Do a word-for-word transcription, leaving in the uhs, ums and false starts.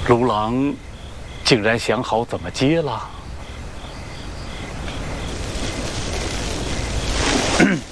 卢郎竟然想好怎么接了。